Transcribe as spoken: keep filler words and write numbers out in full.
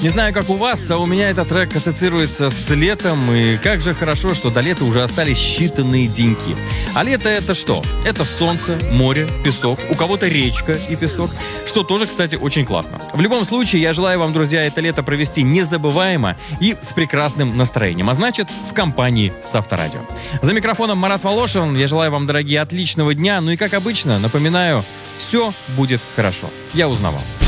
Не знаю, как у вас, а у меня этот трек ассоциируется с летом, и как же хорошо, что до лета уже остались считанные деньки. А лето это что? Это солнце, море, песок, у кого-то речка и песок, что тоже, кстати, очень классно. В любом случае, я желаю вам, друзья, это лето провести незабываемо и с прекрасным настроением, а значит, в компании с Авторадио. За микрофоном Марат Волошин, я желаю вам, дорогие, отличного дня, ну и, как обычно, напоминаю, все будет хорошо. Я узнавал.